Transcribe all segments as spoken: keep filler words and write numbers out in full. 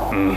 嗯，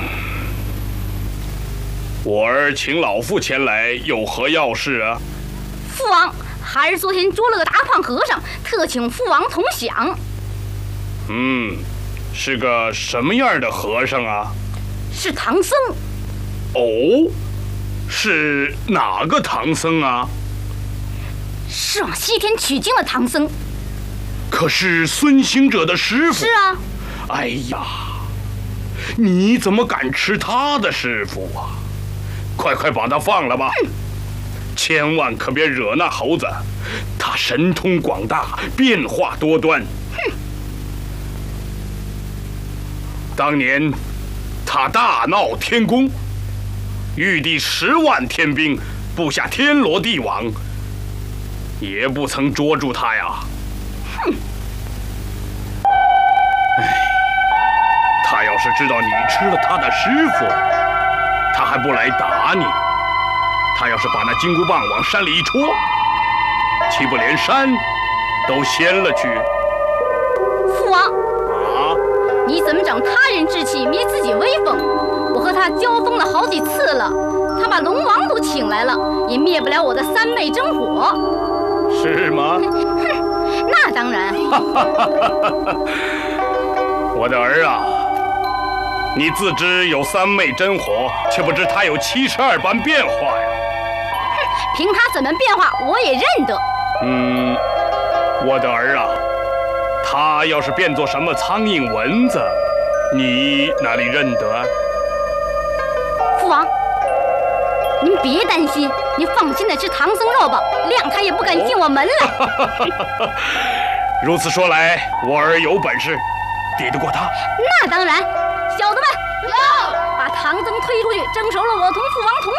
我儿请老父前来，有何要事啊？ 父王，孩儿昨天捉了个大胖和尚，特请父王同享。 嗯，是个什么样的和尚啊？ 是唐僧。 哦，是哪个唐僧啊？ 是往西天取经的唐僧。 可是孙行者的师傅。 是啊。 哎呀，你怎么敢吃他的师傅啊？快快把他放了吧！ 嗯、 千万可别惹那猴子，他神通广大，变化多端。 哼！ 当年他大闹天宫，玉帝十万天兵布下天罗地网，也不曾捉住他呀。 哼！ 哎，他要是知道你吃了他的师傅，他还不来打你。他要是把那金箍棒往山里一戳，岂不连山都掀了去？ 父王啊！ 你怎么长他人志气，灭自己威风？我和他交锋了好几次了，他把龙王都请来了，也灭不了我的三昧真火。 是吗？ 哼，那当然。 我的儿啊，你自知有三昧真火，却不知他有七十二般变化呀。 哼，凭他怎么变化，我也认得。 嗯，我的儿啊，他要是变作什么苍蝇蚊子，你哪里认得？ 父王，您别担心，您放心的吃唐僧肉吧，谅他也不敢进我门来。 如此说来，我儿有本事，抵得过他。 那当然，小子们，要把唐僧推出去，蒸熟了我同父王同